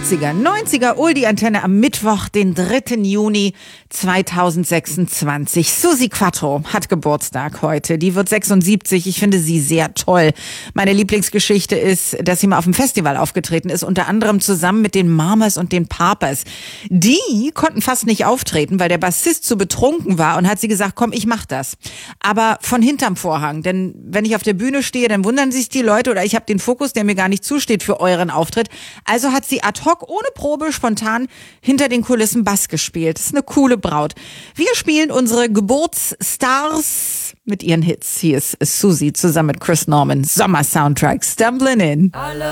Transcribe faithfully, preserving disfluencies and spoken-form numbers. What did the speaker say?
achtziger, neunziger Oldie-Antenne am Mittwoch, den dritten Juni zweitausendsechsundzwanzig. Susi Quattro hat Geburtstag heute. Die wird sechsundsiebzig. Ich finde sie sehr toll. Meine Lieblingsgeschichte ist, dass sie mal auf dem Festival aufgetreten ist, unter anderem zusammen mit den Mamas und den Papas. Die konnten fast nicht auftreten, weil der Bassist zu betrunken war, und hat sie gesagt, komm, ich mach das. Aber von hinterm Vorhang, denn wenn ich auf der Bühne stehe, dann wundern sich die Leute, oder ich habe den Fokus, der mir gar nicht zusteht für euren Auftritt. Also hat sie ad hoc, ohne Probe, spontan hinter den Kulissen Bass gespielt. Das ist eine coole Braut. Wir spielen unsere Geburtsstars mit ihren Hits. Hier ist Susi zusammen mit Chris Norman. Sommer-Soundtrack, Stumbling In.